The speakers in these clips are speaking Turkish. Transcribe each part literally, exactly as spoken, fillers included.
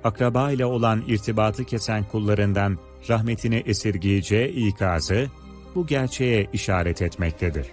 akraba ile olan irtibatı kesen kullarından rahmetini esirgeyeceği ikazı, bu gerçeğe işaret etmektedir.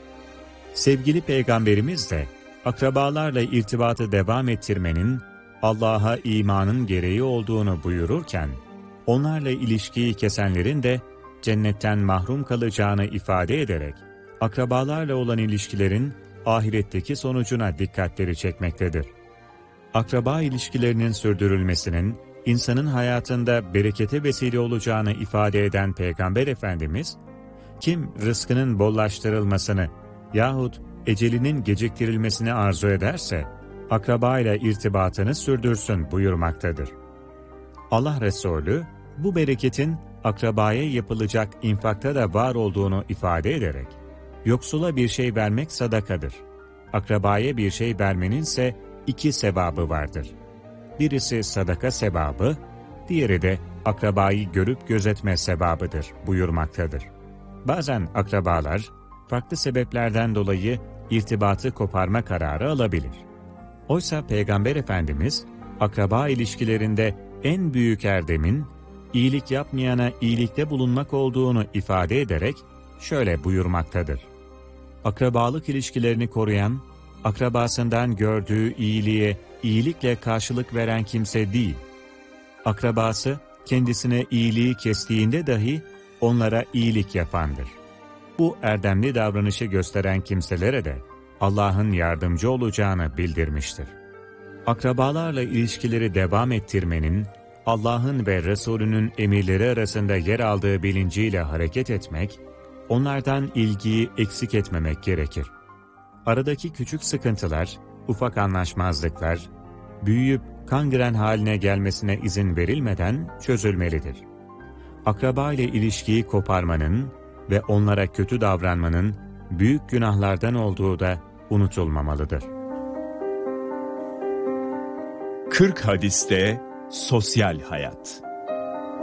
Sevgili Peygamberimiz de, akrabalarla irtibatı devam ettirmenin, Allah'a imanın gereği olduğunu buyururken, onlarla ilişkiyi kesenlerin de cennetten mahrum kalacağını ifade ederek, akrabalarla olan ilişkilerin ahiretteki sonucuna dikkatleri çekmektedir. Akraba ilişkilerinin sürdürülmesinin, insanın hayatında berekete vesile olacağını ifade eden Peygamber Efendimiz, kim rızkının bollaştırılmasını yahut ecelinin geciktirilmesini arzu ederse, akrabayla irtibatını sürdürsün buyurmaktadır. Allah Resulü, bu bereketin akrabaya yapılacak infakta da var olduğunu ifade ederek, yoksula bir şey vermek sadakadır. Akrabaya bir şey vermenin ise iki sevabı vardır. Birisi sadaka sevabı, diğeri de akrabayı görüp gözetme sevabıdır buyurmaktadır. Bazen akrabalar, farklı sebeplerden dolayı irtibatı koparma kararı alabilir. Oysa Peygamber Efendimiz, akraba ilişkilerinde en büyük erdemin, iyilik yapmayana iyilikte bulunmak olduğunu ifade ederek şöyle buyurmaktadır. Akrabalık ilişkilerini koruyan, akrabasından gördüğü iyiliğe iyilikle karşılık veren kimse değil. Akrabası kendisine iyiliği kestiğinde dahi onlara iyilik yapandır. Bu erdemli davranışı gösteren kimselere de Allah'ın yardımcı olacağını bildirmiştir. Akrabalarla ilişkileri devam ettirmenin, Allah'ın ve Resulünün emirleri arasında yer aldığı bilinciyle hareket etmek, onlardan ilgiyi eksik etmemek gerekir. Aradaki küçük sıkıntılar, ufak anlaşmazlıklar, büyüyüp kangren haline gelmesine izin verilmeden çözülmelidir. Akraba ile ilişkiyi koparmanın ve onlara kötü davranmanın büyük günahlardan olduğu da unutulmamalıdır. kırk hadiste sosyal hayat.